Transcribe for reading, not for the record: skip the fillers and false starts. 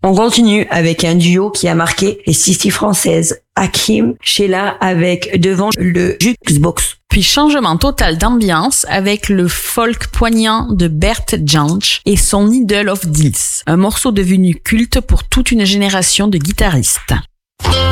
On continue avec un duo qui a marqué les 60 françaises. Hakim, Sheila avec devant le jukebox. Puis changement total d'ambiance avec le folk poignant de Bert Jansch et son Idol of Deals, un morceau devenu culte pour toute une génération de guitaristes.